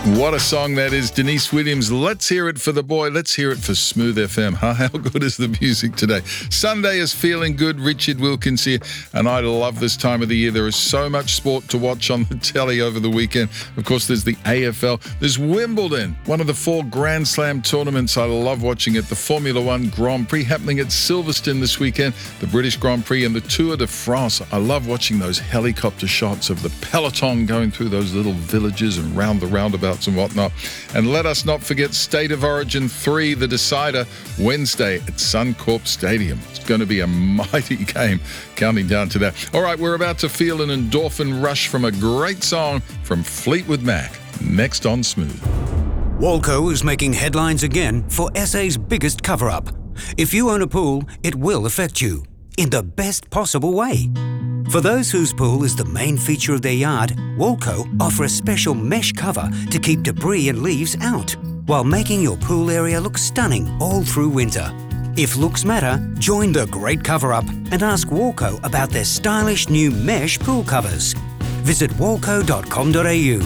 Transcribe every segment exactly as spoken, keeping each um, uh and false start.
What a song that is, Denise Williams. Let's hear it for the boy. Let's hear it for Smooth F M. Huh? How good is the music today? Sunday is feeling good. Richard Wilkins here, and I love this time of the year. There is so much sport to watch on the telly over the weekend. Of course, there's the A F L. There's Wimbledon, one of the four Grand Slam tournaments. I love watching it. The Formula One Grand Prix happening at Silverstone this weekend, the British Grand Prix, and the Tour de France. I love watching those helicopter shots of the peloton going through those little villages and round the roundabouts and whatnot. And let us not forget State of Origin three, the decider, Wednesday at Suncorp Stadium. It's going to be a mighty game, counting down to that. All right, we're about to feel an endorphin rush from a great song from Fleetwood Mac. Next on Smooth. Walco is making headlines again for S A's biggest cover-up. If you own a pool, it will affect you in the best possible way. For those whose pool is the main feature of their yard, Walco offer a special mesh cover to keep debris and leaves out, while making your pool area look stunning all through winter. If looks matter, join the great cover-up and ask Walco about their stylish new mesh pool covers. Visit walco dot com dot a u.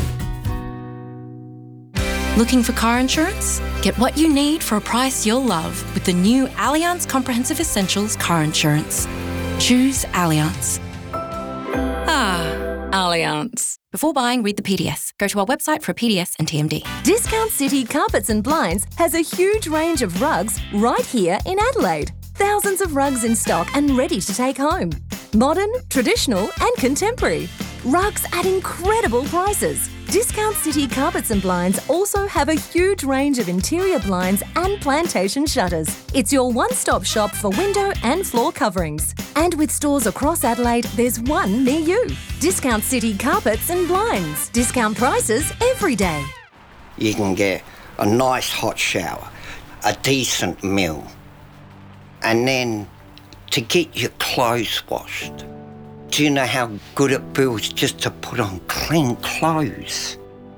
Looking for car insurance? Get what you need for a price you'll love with the new Allianz Comprehensive Essentials car insurance. Choose Allianz. Ah, Allianz. Before buying, read the P D S. Go to our website for a P D S and T M D. Discount City Carpets and Blinds has a huge range of rugs right here in Adelaide. Thousands of rugs in stock and ready to take home. Modern, traditional and contemporary. Rugs at incredible prices. Discount City Carpets and Blinds also have a huge range of interior blinds and plantation shutters. It's your one-stop shop for window and floor coverings. And with stores across Adelaide, there's one near you. Discount City Carpets and Blinds. Discount prices every day. You can get a nice hot shower, a decent meal, and then to get your clothes washed. Do you know how good it feels just to put on clean clothes?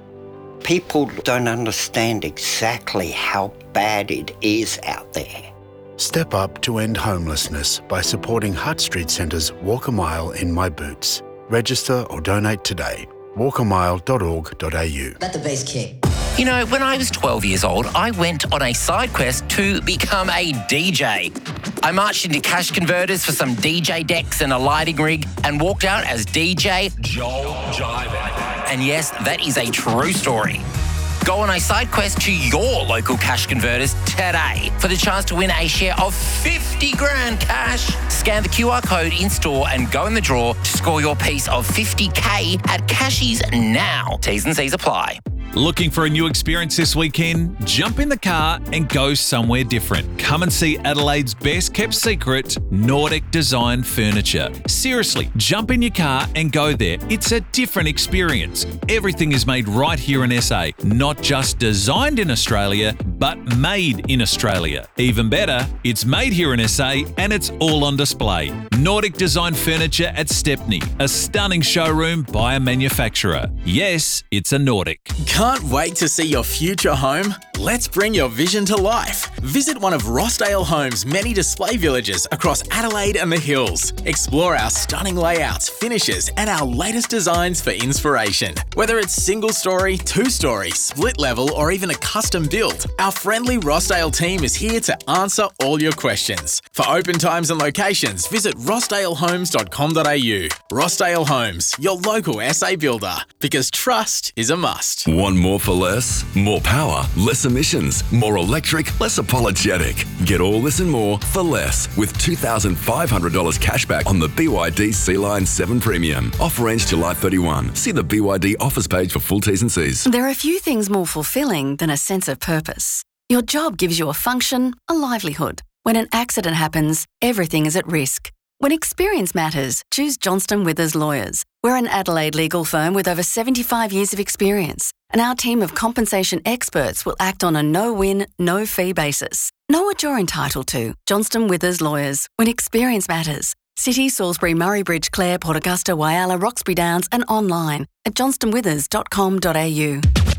People don't understand exactly how bad it is out there. Step up to end homelessness by supporting Hutt Street Centre's Walk a Mile in My Boots. Register or donate today. walk a mile dot org dot a u. Let the bass kick. You know, when I was twelve years old, I went on a side quest to become a D J. I marched into cash converters for some D J decks and a lighting rig and walked out as D J Joel Jiven. And yes, that is a true story. Go on a side quest to your local cash converters today for the chance to win a share of fifty grand cash. Scan the Q R code in store and go in the draw to score your piece of fifty K at Cashies now. T's and C's apply. Looking for a new experience this weekend? Jump in the car and go somewhere different. Come and see Adelaide's best kept secret, Nordic Design Furniture. Seriously, jump in your car and go there. It's a different experience. Everything is made right here in S A. Not just designed in Australia, but made in Australia. Even better, it's made here in S A and it's all on display. Nordic Design Furniture at Stepney, a stunning showroom by a manufacturer. Yes, it's a Nordic. Can't wait to see your future home? Let's bring your vision to life. Visit one of Rossdale Homes' many display villages across Adelaide and the Hills. Explore our stunning layouts, finishes, and our latest designs for inspiration. Whether it's single story, two story, split level, or even a custom build, our friendly Rossdale team is here to answer all your questions. For open times and locations, visit rossdale homes dot com dot a u. Rossdale Homes, your local S A builder, because trust is a must. Want more for less? More power, less emissions, more electric, less apologetic. Get all this and more for less with two thousand five hundred dollars cashback on the B Y D C-Line seven Premium. Offer ends July thirty-first. See the B Y D offers page for full T's and C's. There are few things more fulfilling than a sense of purpose. Your job gives you a function, a livelihood. When an accident happens, everything is at risk. When experience matters, choose Johnston Withers Lawyers. We're an Adelaide legal firm with over seventy-five years of experience, and our team of compensation experts will act on a no-win, no-fee basis. Know what you're entitled to. Johnston Withers Lawyers. When experience matters. City, Salisbury, Murray Bridge, Clare, Port Augusta, Whyalla, Roxby Downs, and online at johnston withers dot com dot a u.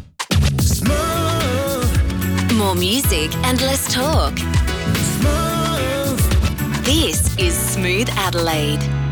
More music and less talk. This is Smooth Adelaide.